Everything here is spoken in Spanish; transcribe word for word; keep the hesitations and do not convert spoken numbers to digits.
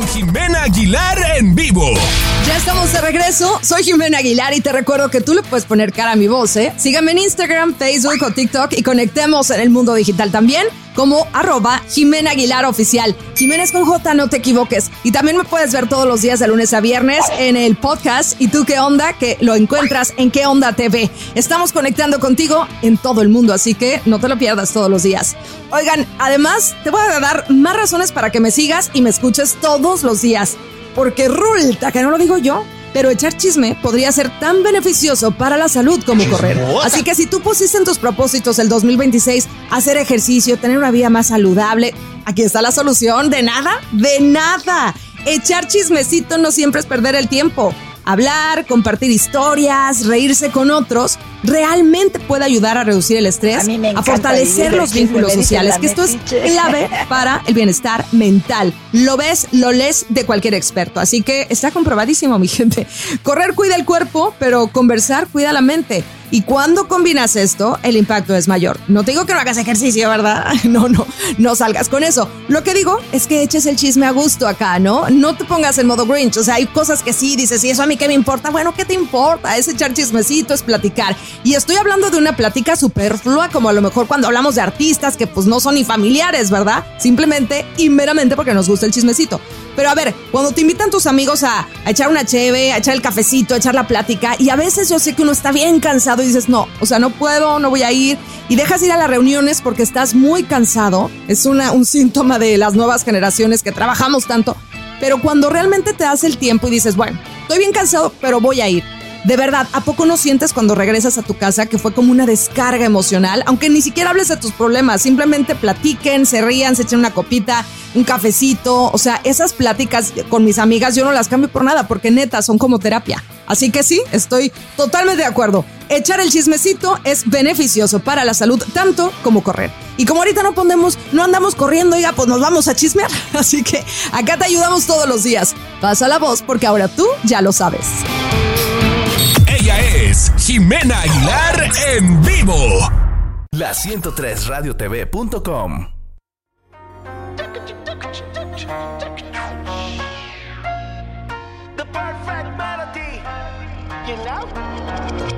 Jimena Aguilar en vivo. Ya estamos de regreso, soy Jimena Aguilar y te recuerdo que tú le puedes poner cara a mi voz, ¿eh? Sígueme en Instagram, Facebook o TikTok y conectemos en el mundo digital también como arroba Jimena Aguilar Oficial. Jimena es con J, no te equivoques. Y también me puedes ver todos los días de lunes a viernes en el podcast ¿Y tú qué onda? Que lo encuentras en Qué Onda T V. Estamos conectando contigo en todo el mundo, así que no te lo pierdas todos los días. Oigan, además te voy a dar más razones para que me sigas y me escuches todos los días. Porque resulta que no lo digo yo, pero echar chisme podría ser tan beneficioso para la salud como correr. Así que si tú pusiste en tus propósitos el dos mil veintiséis hacer ejercicio, tener una vida más saludable, aquí está la solución. ¿De nada? ¡De nada! Echar chismecito no siempre es perder el tiempo. Hablar, compartir historias, reírse con otros, realmente puede ayudar a reducir el estrés, a, a fortalecer los vínculos sociales, que esto es clave para el bienestar mental. Lo ves, lo lees de cualquier experto, así que está comprobadísimo, mi gente. Correr cuida el cuerpo, pero conversar cuida la mente. Y cuando combinas esto, el impacto es mayor. No te digo que no hagas ejercicio, ¿verdad? No, no, no salgas con eso. Lo que digo es que eches el chisme a gusto acá, ¿no? No te pongas en modo Grinch. O sea, hay cosas que sí dices, ¿y eso a mí qué me importa? Bueno, ¿qué te importa? Es echar chismecito, es platicar. Y estoy hablando de una plática superflua, como a lo mejor cuando hablamos de artistas que pues no son ni familiares, ¿verdad? Simplemente y meramente porque nos gusta el chismecito. Pero a ver, cuando te invitan tus amigos a, a echar una cheve, a echar el cafecito, a echar la plática, y a veces yo sé que uno está bien cansado y dices, no, o sea, no puedo, no voy a ir, y dejas ir a las reuniones porque estás muy cansado. Es una, un síntoma de las nuevas generaciones que trabajamos tanto, pero cuando realmente te das el tiempo y dices, bueno, estoy bien cansado, pero voy a ir. De verdad, ¿a poco no sientes cuando regresas a tu casa que fue como una descarga emocional? Aunque ni siquiera hables de tus problemas, simplemente platiquen, se rían, se echen una copita, un cafecito. O sea, esas pláticas con mis amigas yo no las cambio por nada, porque neta, son como terapia. Así que sí, estoy totalmente de acuerdo. Echar el chismecito es beneficioso para la salud, tanto como correr. Y como ahorita no ponemos, no andamos corriendo, oiga, pues nos vamos a chismear. Así que acá te ayudamos todos los días. Pasa la voz porque ahora tú ya lo sabes. Ella es Jimena Aguilar en vivo. La ciento tres radio t v punto com. The perfect melody, you know?